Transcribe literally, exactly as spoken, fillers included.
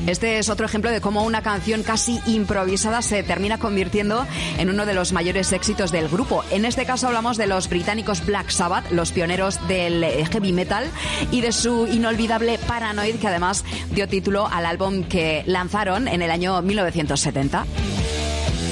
Este es otro ejemplo de cómo una canción casi improvisada se termina convirtiendo en uno de los mayores éxitos del grupo. En este caso hablamos de los británicos Black Sabbath, los pioneros del heavy metal, y de su inolvidable Paranoid, que además dio título al álbum que lanzaron en el año mil novecientos setenta.